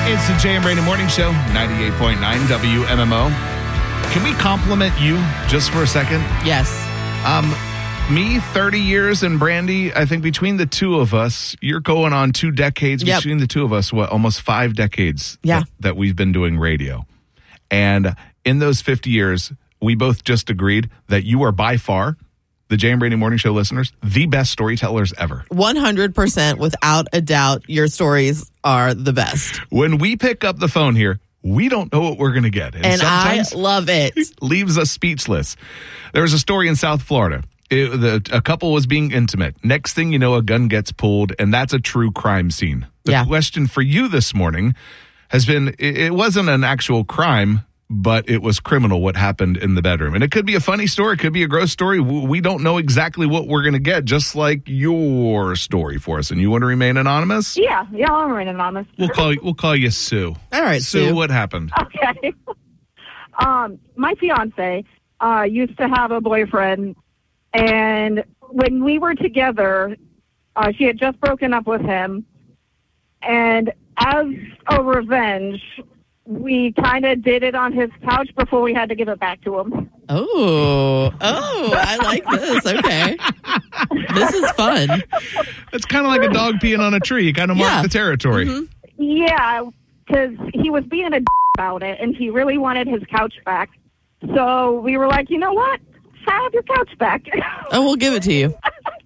It's the Jay and Brady Morning Show, 98.9 WMMO. Can we compliment you just for a second? Yes. Me, 30 years, and Brandy, I think between the two of us, you're going on 2 decades. Yep. Between the two of us, almost 5 decades that we've been doing radio. And in those 50 years, we both just agreed that you are by far, the Jay and Brady Morning Show listeners, the best storytellers ever. 100%, without a doubt, your stories are the best. When we pick up the phone here, we don't know what we're going to get. And I love it. Leaves us speechless. There was a story in South Florida. A couple was being intimate. Next thing you know, a gun gets pulled, and that's a true crime scene. The question for you this morning has been, it wasn't an actual crime, but it was criminal what happened in the bedroom. And it could be a funny story. It could be a gross story. We don't know exactly what we're going to get, just like your story for us. And you want to remain anonymous? Yeah, I'll remain anonymous. We'll call you Sue. All right, Sue, what happened? Okay. My fiance used to have a boyfriend, and when we were together, she had just broken up with him. And as a revenge, we kind of did it on his couch before we had to give it back to him. Oh, I like this. Okay. This is fun. It's kind of like a dog peeing on a tree. You kind of mark the territory. Mm-hmm. Yeah, because he was being a about it, and he really wanted his couch back. So we were like, you know what? Have your couch back. Oh, we'll give it to you.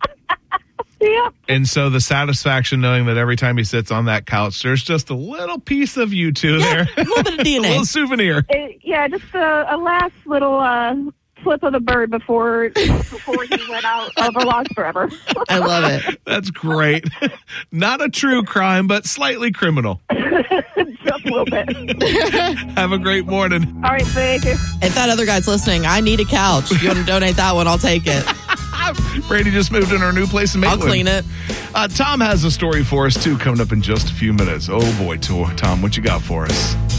Yeah. And so the satisfaction knowing that every time he sits on that couch, there's just a little piece of you two there. A little bit of DNA. A little souvenir. Just a last little flip of the bird before he went out of our lives forever. I love it. That's great. Not a true crime, but slightly criminal. Just a little bit. Have a great morning. All right, thank you. If that other guy's listening, I need a couch. If you want to donate that one, I'll take it. Brady just moved in our new place in Maitland. I'll clean it. Tom has a story for us, too, coming up in just a few minutes. Oh, boy, Tom, what you got for us?